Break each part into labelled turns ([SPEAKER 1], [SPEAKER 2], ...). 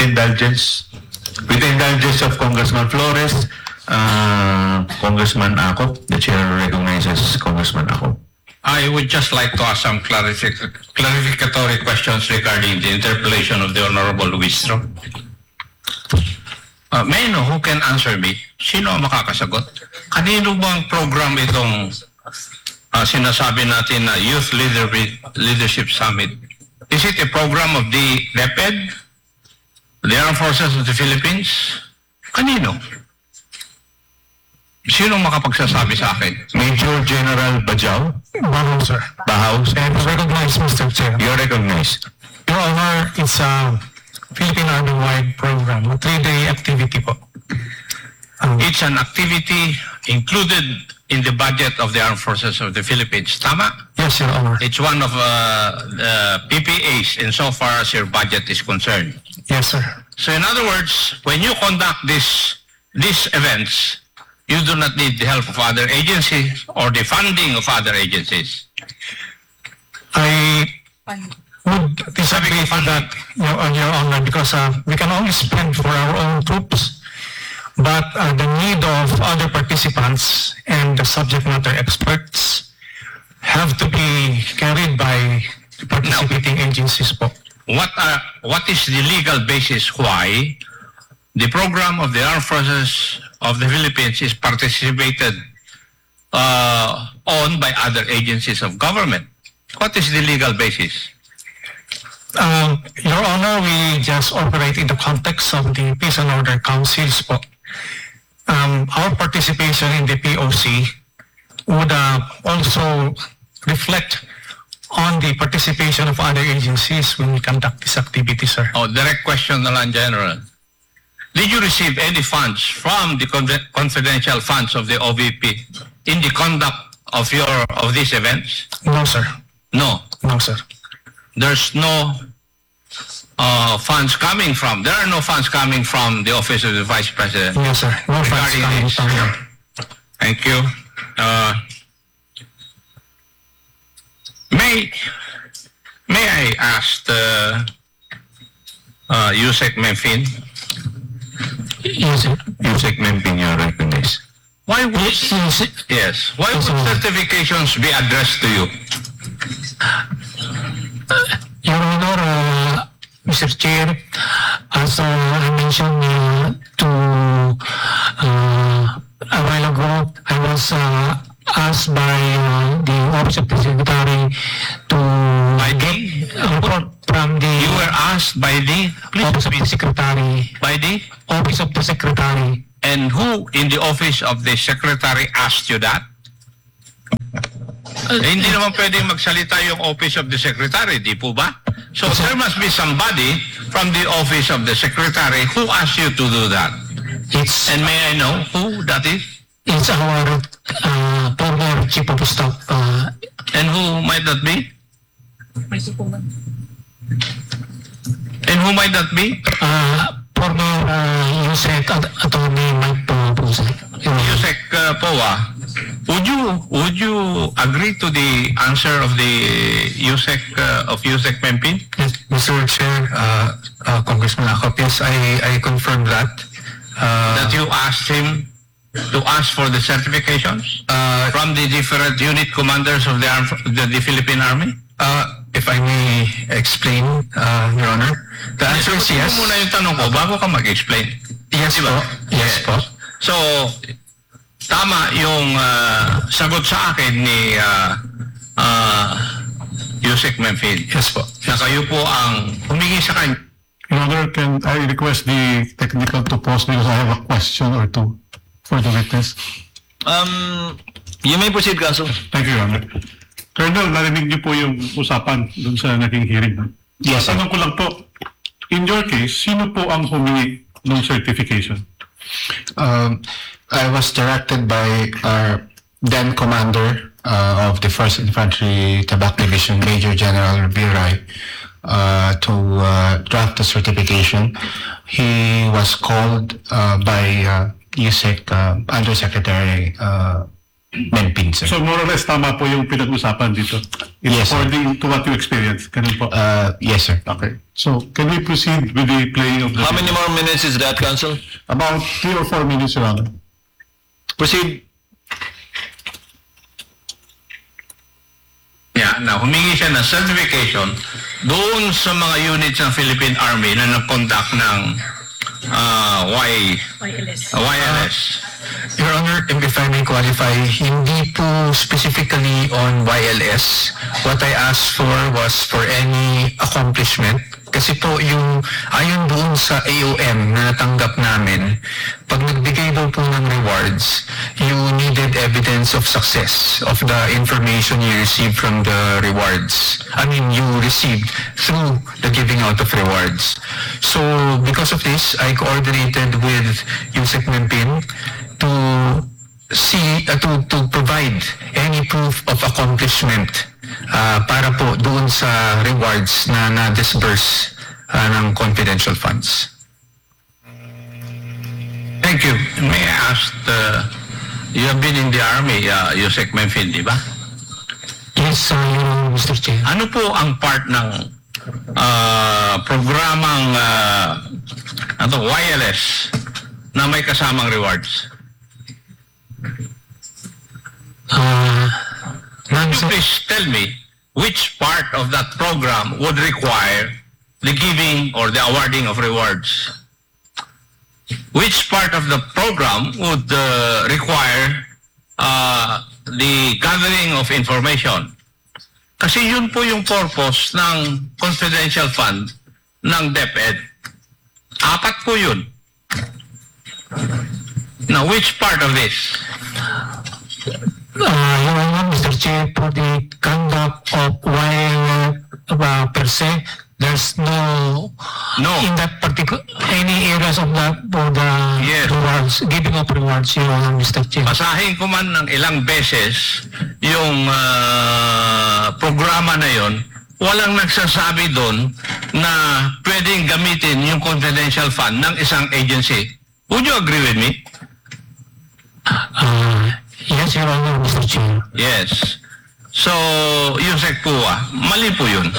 [SPEAKER 1] with the indulgence of Congressman Flores, Congressman Ako, the chair recognizes Congressman Ako.
[SPEAKER 2] I would just like to ask some clarificatory questions regarding the interpellation of the Honorable Luistro. May I know who can answer me? Sino ang makakasagot? Kanino bang program itong sinasabi natin na Youth Leadership Summit? Is it a program of the DepEd? The Armed Forces of the Philippines? Kanino? Sino makapagsasabi sa akin?
[SPEAKER 1] Major General Bajao?
[SPEAKER 3] Bahaw, sir.
[SPEAKER 1] Bahaw?
[SPEAKER 3] And recognized, Mr. Chair.
[SPEAKER 1] You're recognized.
[SPEAKER 3] Your Honor, it's a Philippine Army-wide program, a 3-day activity po.
[SPEAKER 2] It's an activity included in the budget of the Armed Forces of the Philippines. Tama?
[SPEAKER 3] Yes, Your Honor.
[SPEAKER 2] It's one of the PPAs insofar as your budget is concerned.
[SPEAKER 3] Yes, sir.
[SPEAKER 2] So in other words, when you conduct these events, you do not need the help of other agencies or the funding of other agencies.
[SPEAKER 3] I would disagree for that, Your Honor, because we can only spend for our own troops, but the need of other participants and the subject matter experts have to be carried by the participating agencies po.
[SPEAKER 2] What is the legal basis why the program of the Armed Forces of the Philippines is participated on by other agencies of government? What is the legal basis?
[SPEAKER 3] Your Honor, we just operate in the context of the Peace and Order Councils po. Our participation in the POC would also reflect on the participation of other agencies when we conduct this activity, sir.
[SPEAKER 2] Oh, direct question na lang, General. Did you receive any funds from the confidential funds of the OVP in the conduct of these events?
[SPEAKER 3] No, sir.
[SPEAKER 2] No.
[SPEAKER 3] No, sir.
[SPEAKER 2] There's no funds coming from. There are no funds coming from the Office of the Vice President.
[SPEAKER 3] Yes, sir. No funds
[SPEAKER 2] Regarding
[SPEAKER 3] coming
[SPEAKER 2] this.
[SPEAKER 3] from here.
[SPEAKER 2] Thank you. May I ask Yusek Memphine?
[SPEAKER 3] Yes, sir.
[SPEAKER 1] Yusek Mempin, you're recognized.
[SPEAKER 2] Why would
[SPEAKER 3] Yes,
[SPEAKER 2] Why would certifications be addressed to you?
[SPEAKER 3] Your Honor, Mr. Chair, as I mentioned a while ago, I was asked by the Office of the Secretary to get a report from the
[SPEAKER 2] You were asked by the
[SPEAKER 3] Office of the Secretary.
[SPEAKER 2] by the
[SPEAKER 3] Office of the Secretary.
[SPEAKER 2] and who in the Office of the Secretary asked you that? Hindi naman pwedeng magsalita yung Office of the Secretary, di po ba? So there must be somebody from the Office of the Secretary who asked you to do that. And may I know who that is?
[SPEAKER 3] It's our former Chief of Staff.
[SPEAKER 2] And who might that be? And who might that be?
[SPEAKER 3] Former USEC Attorney Mike Pusa.
[SPEAKER 2] Yusek Poa, would you agree to the answer of the Yusek Mempin?
[SPEAKER 1] Yes, Mr. Chair, Congressman Akop, yes, I confirm that.
[SPEAKER 2] That you asked him to ask for the certifications from the different unit commanders of the Philippine Army?
[SPEAKER 1] If I may explain, Your Honor, the answer is yes.
[SPEAKER 2] Ito muna yung tanong ko bago ka mag-explain.
[SPEAKER 1] Yes po. Yes po.
[SPEAKER 2] So, tama yung sagot sa akin ni Yusek Memphine.
[SPEAKER 1] Yes po.
[SPEAKER 2] Na kayo po ang humingi sa kanya.
[SPEAKER 4] Your Honor, can I request the technical to pause because I have a question or two for the witness?
[SPEAKER 5] You may proceed, Counsel.
[SPEAKER 4] Thank you, Your Honor. Colonel, narinig niyo po yung usapan dun sa naging hearing. No?
[SPEAKER 1] Yes, sir.
[SPEAKER 4] Tanong ko lang po, in your case, sino po ang humingi ng certification?
[SPEAKER 1] I was directed by our then commander of the 1st Infantry Tabak Division, Major General Biray, to draft the certification. He was called by USEC Undersecretary Menpin, sir.
[SPEAKER 4] So more or less tama po yung pinag-usapan dito.
[SPEAKER 1] Yes, sir.
[SPEAKER 4] According to what you experienced. Ganun po.
[SPEAKER 1] Yes, sir.
[SPEAKER 4] Okay. So can we proceed with the playing of the
[SPEAKER 5] How many more minutes is that, Counsel?
[SPEAKER 4] About 3 or 4 minutes, Your Honor.
[SPEAKER 5] Proceed.
[SPEAKER 2] Yeah, na humingi siya ng certification doon sa mga units ng Philippine Army na nag-conduct ng YLS.
[SPEAKER 3] Your Honor, if I may qualify, hindi po specifically on YLS. What I asked for was for any accomplishment. Kasi po yung ayon doon sa AOM na natanggap namin, pag nagbigay daw po ng rewards, you needed evidence of success of the information you received from the rewards. I mean, you received through the giving out of rewards. So, because of this, I coordinated with Yusek Menpin to see, to provide any proof of accomplishment para po doon sa rewards na na-disburse ng confidential funds.
[SPEAKER 2] Thank you. May I ask, you have been in the Army, Yusek Menfin, di ba?
[SPEAKER 3] Yes, Mr. Chair.
[SPEAKER 2] Ano po ang part ng programang YLS na may kasamang rewards?
[SPEAKER 3] Ma'am,
[SPEAKER 2] Could you please tell me which part of that program would require the giving or the awarding of rewards? Which part of the program would require the gathering of information? Kasi yun po yung purpose ng confidential fund ng DepEd. 4 po yun. Now, which part of this?
[SPEAKER 3] Your Honor, Mr. Chair, for the conduct of per se, there's no in that particular any areas of that for the
[SPEAKER 2] Yes.
[SPEAKER 3] rewards, giving of rewards, Your Honor, Mr. Chair.
[SPEAKER 2] Basahin ko man ng ilang beses yung programa na yon, walang nagsasabi doon na pwedeng gamitin yung confidential fund ng isang agency. Would you agree with me?
[SPEAKER 3] Yes, Your Honor, Mr. Chair.
[SPEAKER 2] Yes. So, Yusek po, mali po yun.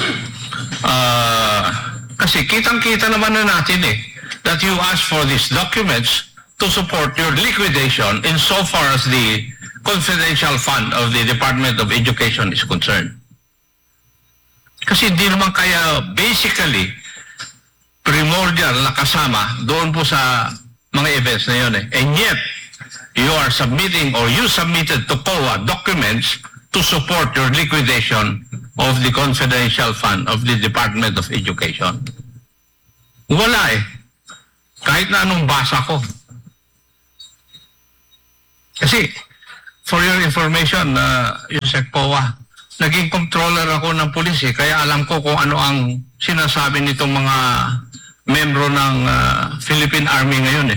[SPEAKER 2] Kasi kitang-kita naman na natin that you asked for these documents to support your liquidation insofar as the confidential fund of the Department of Education is concerned. Kasi hindi naman kaya basically primordial na kasama doon po sa mga events na yun And yet, you are submitting or you submitted to COA documents to support your liquidation of the confidential fund of the Department of Education. Wala Kahit na anong basa ko. Kasi, for your information, Yusek Powa, naging controller ako ng pulis kaya alam ko kung ano ang sinasabi nitong mga membro ng Philippine Army ngayon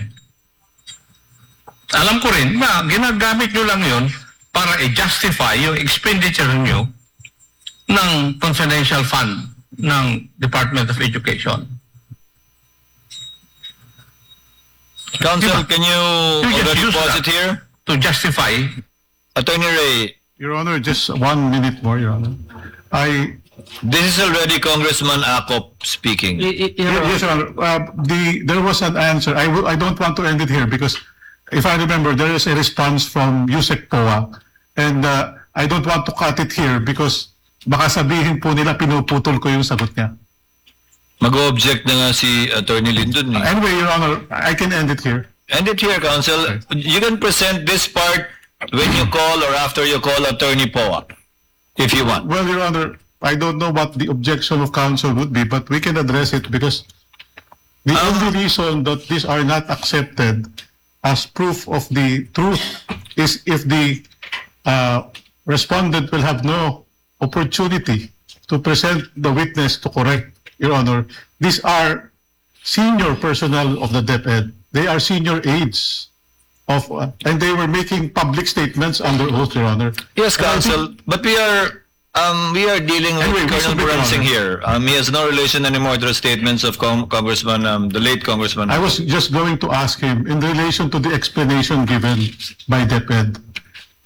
[SPEAKER 2] Alam ko rin na ginagamit nyo lang yun para i-justify yung expenditure nyo ng confidential fund ng Department of Education.
[SPEAKER 5] Counsel,
[SPEAKER 2] Diba?
[SPEAKER 5] can you
[SPEAKER 2] You just
[SPEAKER 5] already
[SPEAKER 2] use
[SPEAKER 5] pause
[SPEAKER 2] that.
[SPEAKER 5] it here?
[SPEAKER 2] To justify,
[SPEAKER 5] Attorney Ray,
[SPEAKER 4] Your Honor, just 1 minute more, Your Honor.
[SPEAKER 5] this is already Congressman Akop speaking.
[SPEAKER 4] Yes, Your Honor. There was an answer. I don't want to end it here because if I remember, there is a response from Yusek Poa, and I don't want to cut it here because baka sabihin po nila pinuputol ko yung sagot niya.
[SPEAKER 5] Mag-object na nga si Attorney Lindon.
[SPEAKER 4] Anyway, Your Honor, I can end it here.
[SPEAKER 5] End it here, Counsel. You can present this part when you call or after you call Attorney Poa, if you want.
[SPEAKER 4] Well, Your Honor, I don't know what the objection of counsel would be, but we can address it because the only reason that these are not accepted as proof of the truth is if the respondent will have no opportunity to present the witness to correct, Your Honor. These are senior personnel of the DepEd. They are senior aides of, and they were making public statements under oath, Your Honor.
[SPEAKER 5] Yes, Counsel, but we are dealing
[SPEAKER 4] Anyway,
[SPEAKER 5] with
[SPEAKER 4] we
[SPEAKER 5] Colonel
[SPEAKER 4] submit, Your
[SPEAKER 5] Buransing
[SPEAKER 4] Honor.
[SPEAKER 5] here. He has no relation anymore to the statements of Congressman, the late Congressman.
[SPEAKER 4] I was just going to ask him in relation to the explanation given by DepEd.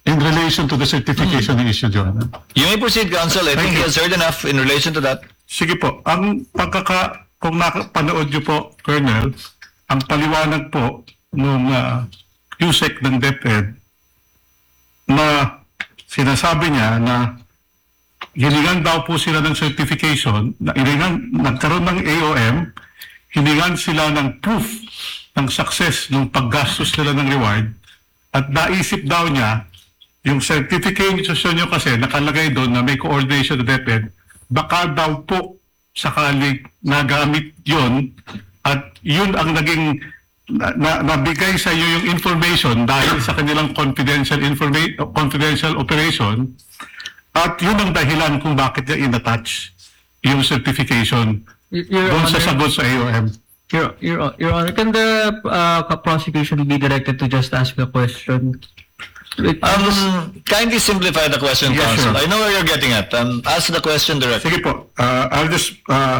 [SPEAKER 4] in relation to the certification issue, Your Honor.
[SPEAKER 5] You may proceed, counsel. I think
[SPEAKER 4] you.
[SPEAKER 5] he has heard enough in relation to that.
[SPEAKER 4] Sige po, kung nakapanood niyo po, Colonel, ang paliwanag po nung USEC ng DepEd na sinasabi niya na hiningan daw po sila ng certification, nagkaroon ng AOM, hiningan sila ng proof ng success ng paggastos nila ng reward at naisip daw niya yung certification nyo kasi nakalagay doon na may coordination ng DepEd, baka daw po sakali nagamit yon at yun ang naging nabigay sa iyo yung information dahil sa kanilang confidential operation at yun ang dahilan kung bakit niya in-attach yung certification
[SPEAKER 6] Your
[SPEAKER 4] doon sa
[SPEAKER 6] Honor,
[SPEAKER 4] sagot sa AOM.
[SPEAKER 6] Your Honor, can the prosecution be directed to just ask the question?
[SPEAKER 5] Kindly simplify the question,
[SPEAKER 4] Yes,
[SPEAKER 5] counsel.
[SPEAKER 4] sure.
[SPEAKER 5] I know where you're getting at. Ask the question directly.
[SPEAKER 4] Sige po, I'll just,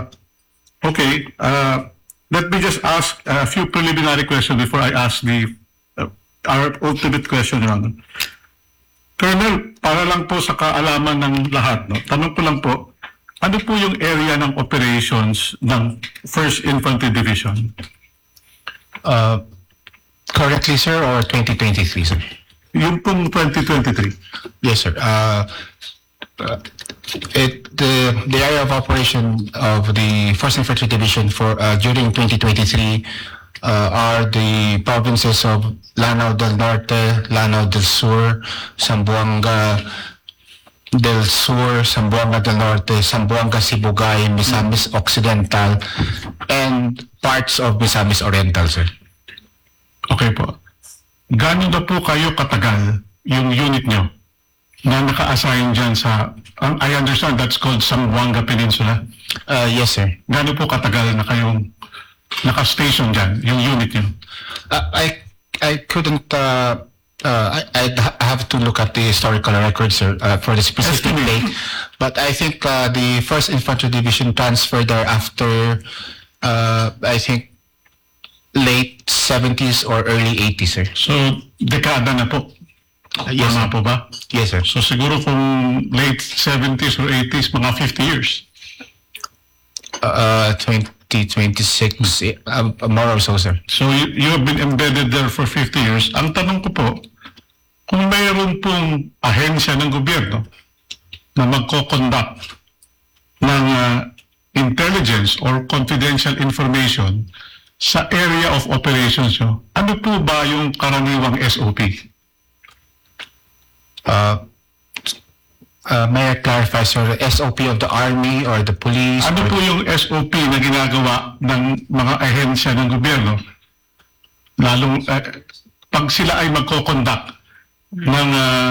[SPEAKER 4] let me just ask a few preliminary questions before I ask our ultimate question, Your Honor. Colonel, para lang po sa kaalaman ng lahat, no? Tanong ko lang po, ano po yung area ng operations ng 1st Infantry Division?
[SPEAKER 1] Currently, sir, or 2023, sir?
[SPEAKER 4] Yung pong 2023.
[SPEAKER 1] Yes, sir. The area of operation of the First Infantry Division for during 2023 are the provinces of Lanao del Norte, Lanao del Sur, Zamboanga del Sur, Zamboanga del Norte, Zamboanga Sibugay, Misamis Occidental, and parts of Misamis Oriental, sir.
[SPEAKER 4] Okay po. Gano'n na po kayo katagal yung unit nyo na naka-assign dyan sa, I understand that's called Zamboanga Peninsula.
[SPEAKER 1] Yes, sir.
[SPEAKER 4] Gano'n po katagal na kayong naka-station dyan, yung unit nyo?
[SPEAKER 1] I couldn't. I'd have to look at the historical records, sir, for the specific
[SPEAKER 4] Estimate.
[SPEAKER 1] date. But I think the First Infantry Division transferred there after, I think, late 70s or early 80s, sir.
[SPEAKER 4] So, dekada na po.
[SPEAKER 1] Yes,
[SPEAKER 4] Tama
[SPEAKER 1] sir.
[SPEAKER 4] po ba?
[SPEAKER 1] Yes, sir.
[SPEAKER 4] So, siguro kung late 70s or 80s, mga 50 years.
[SPEAKER 1] 2026, more or so, sir.
[SPEAKER 4] So, you have been embedded there for 50 years. Ang tanong ko po, kung mayroon pong ahensya ng gobyerno na magko-conduct ng intelligence or confidential information sa area of operations nyo, ano po ba yung karaniwang SOP?
[SPEAKER 1] May I clarify, sir, SOP of the Army or the police?
[SPEAKER 4] Ano
[SPEAKER 1] or-
[SPEAKER 4] po yung SOP na ginagawa ng mga ahensya ng gobyerno? Lalong, pag sila ay magko-conduct ng,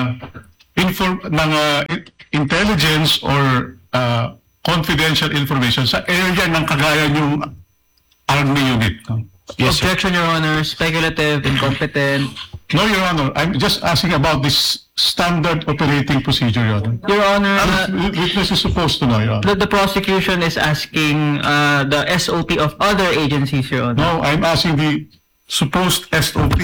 [SPEAKER 4] intelligence or confidential information sa area ng kagaya yung Army unit. No?
[SPEAKER 1] Yes, sir.
[SPEAKER 6] Objection, Your Honor. Speculative, incompetent.
[SPEAKER 4] No, Your Honor. I'm just asking about this standard operating procedure, Your Honor.
[SPEAKER 6] Your Honor,
[SPEAKER 4] Witness is supposed to know, Your Honor.
[SPEAKER 6] the prosecution is asking the SOP of other agencies, Your Honor.
[SPEAKER 4] No, I'm asking the supposed SOP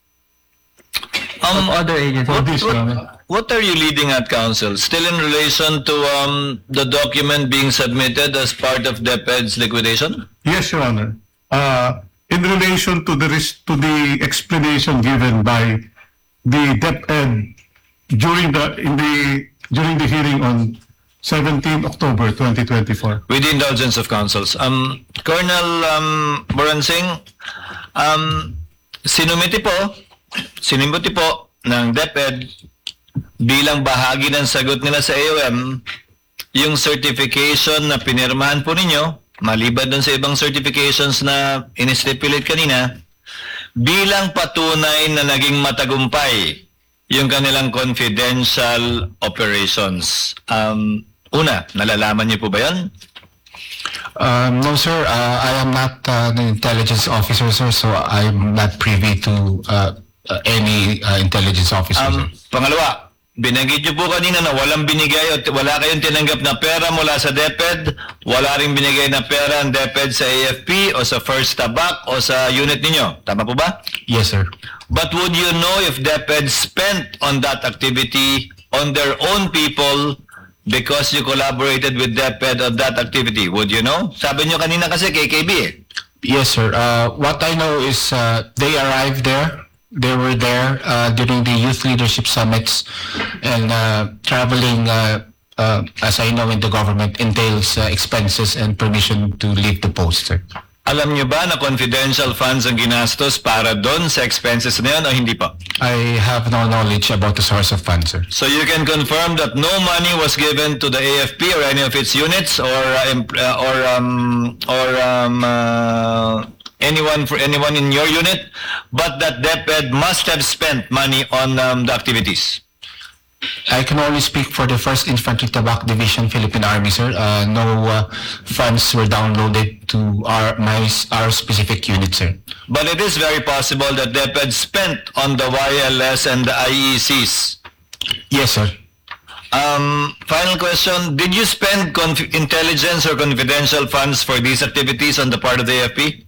[SPEAKER 6] Of other agencies.
[SPEAKER 4] for this, Your Honor.
[SPEAKER 5] What are you leading at, counsel? Still in relation to the document being submitted as part of DepEd's liquidation?
[SPEAKER 4] Yes, Your Honor. In relation to the explanation given by the DepEd during the hearing on 17 October 2024.
[SPEAKER 5] With the indulgence of counsels. Colonel Boransing, sinumiti po ng DepEd bilang bahagi ng sagot nila sa AOM yung certification na pinirmahan po ninyo, maliban dun sa ibang certifications na in-stipulate kanina, bilang patunay na naging matagumpay yung kanilang confidential operations. Una, nalalaman niyo po ba yan?
[SPEAKER 1] No, sir. I am not an intelligence officer, sir, so I'm not privy to any intelligence officer, sir.
[SPEAKER 5] Pangalawa, binanggit niyo po kanina na walang binigay o wala kayong tinanggap na pera mula sa DepEd, wala ring binigay na pera ang DepEd sa AFP o sa First Tabak o sa unit ninyo. Tama po ba?
[SPEAKER 1] Yes, sir.
[SPEAKER 5] But would you know if DepEd spent on that activity on their own people because you collaborated with DepEd on that activity? Would you know? Sabi nyo kanina kasi KKB eh.
[SPEAKER 1] Yes, sir. What I know is they arrived there. They were there during the Youth Leadership Summits, and traveling, as I know in the government, entails expenses and permission to leave the post, sir.
[SPEAKER 5] Alam nyo ba na confidential funds ang ginastos para doon sa expenses na yun o hindi pa?
[SPEAKER 1] I have no knowledge about the source of funds, sir.
[SPEAKER 5] So you can confirm that no money was given to the AFP or any of its units or anyone in your unit, but that DepEd must have spent money on the activities.
[SPEAKER 1] I can only speak for the 1st Infantry Tabak Division, Philippine Army, sir. No funds were downloaded to our specific unit, sir.
[SPEAKER 5] But it is very possible that DepEd spent on the YLS and the IECs.
[SPEAKER 1] Yes, sir.
[SPEAKER 5] Final question, did you spend intelligence or confidential funds for these activities on the part of the AFP?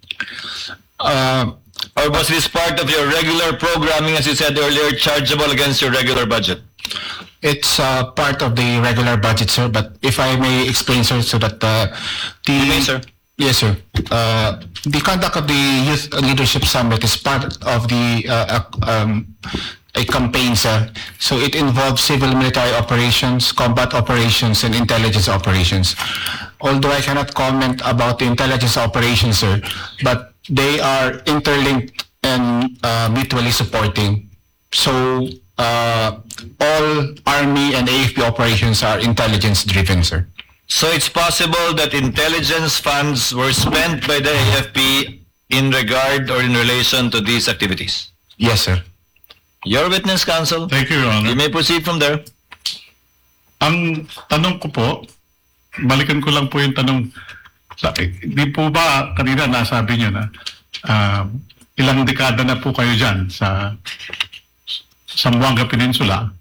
[SPEAKER 5] Or was this part of your regular programming, as you said earlier, chargeable against your regular budget?
[SPEAKER 1] It's part of the regular budget, sir. But if I may explain, sir, so that
[SPEAKER 5] You may, sir.
[SPEAKER 1] Yes, sir. The conduct of the Youth Leadership Summit is part of the a campaign, sir. So it involves civil military operations, combat operations, and intelligence operations. Although I cannot comment about the intelligence operations, sir, but they are interlinked and mutually supporting. So all Army and AFP operations are intelligence-driven, sir.
[SPEAKER 5] So it's possible that intelligence funds were spent by the AFP in regard or in relation to these activities.
[SPEAKER 1] Yes, sir.
[SPEAKER 5] Your witness, counsel.
[SPEAKER 4] Thank you, Your Honor.
[SPEAKER 5] You may proceed from there.
[SPEAKER 4] Ang tanong ko po, balikan ko lang po yung tanong, di po ba kanina nasabi niyo na ilang dekada na po kayo dyan sa Zamboanga Peninsula.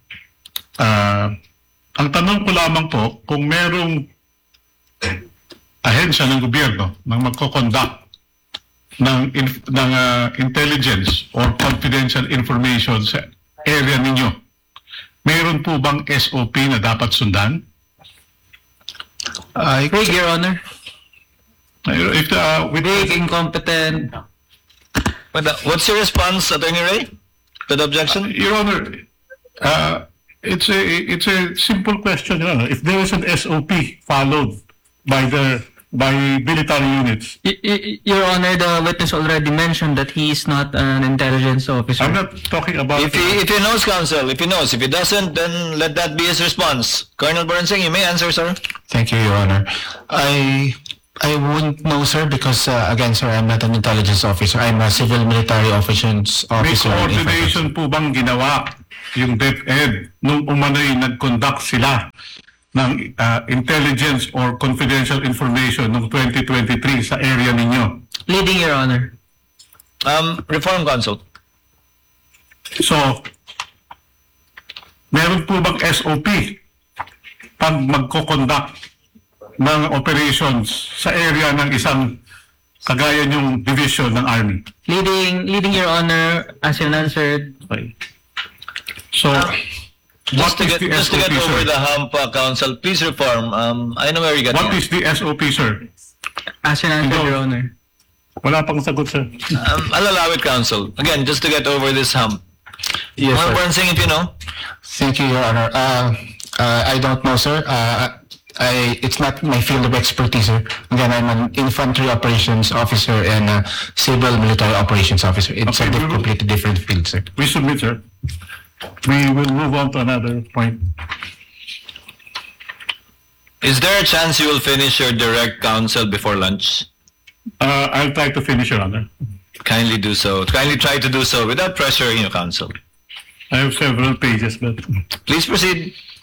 [SPEAKER 4] Ang tanong ko lamang po, kung merong ahensya ng gobyerno nang magko-conduct ng intelligence or confidential information sa area ninyo, meron po bang SOP na dapat sundan?
[SPEAKER 6] Vague, Your Honor. Vague, incompetent.
[SPEAKER 5] What's your response, Attorney Ray, to the objection?
[SPEAKER 4] Your Honor, it's a simple question, Your Honor. If there is an SOP followed by military units,
[SPEAKER 6] Your Honor, the witness already mentioned that he is not an intelligence officer.
[SPEAKER 4] I'm not talking about...
[SPEAKER 5] If he knows, counsel, if he knows. If he doesn't, then let that be his response. Colonel Bernstein, you may answer, sir.
[SPEAKER 1] Thank you, Your Honor. I wouldn't know, sir, because again, sir, I'm not an intelligence officer. I'm a civil military operations
[SPEAKER 4] May
[SPEAKER 1] officer.
[SPEAKER 4] coordination po bang ginawa yung DepEd nung umano'y nag-conduct sila ng intelligence or confidential information noong 2023 sa area ninyo?
[SPEAKER 6] Leading, Your Honor.
[SPEAKER 5] Reform counsel.
[SPEAKER 4] So, meron po bang SOP pag magko-conduct ng operations sa area ng isang kagaya niyong division ng Army?
[SPEAKER 6] Leading, Your Honor, as you answered.
[SPEAKER 4] Okay. So,
[SPEAKER 5] Just to get over
[SPEAKER 4] sir?
[SPEAKER 5] the hump, counsel, please reform. I know where you got
[SPEAKER 4] What is the SOP, sir?
[SPEAKER 6] As you answered,
[SPEAKER 4] Ikaw.
[SPEAKER 6] Your Honor.
[SPEAKER 4] Wala pang sagot, sir.
[SPEAKER 5] I'll allow it, counsel. Again, just to get over this hump.
[SPEAKER 1] Yes,
[SPEAKER 5] Colonel
[SPEAKER 1] sir.
[SPEAKER 5] Bernstein, if you know.
[SPEAKER 1] Thank you, Your Honor. I don't know, sir. It's not my field of expertise, sir. Again, I'm an infantry operations officer and a civil military operations officer. It's
[SPEAKER 4] Okay,
[SPEAKER 1] a completely different field, sir.
[SPEAKER 4] We submit, sir. We will move on to another point.
[SPEAKER 5] Is there a chance you will finish your direct counsel before lunch?
[SPEAKER 4] I'll try to finish, Your Honor.
[SPEAKER 5] Kindly do so. Kindly try to do so without pressuring your counsel.
[SPEAKER 4] I have several pages, but
[SPEAKER 5] Please proceed.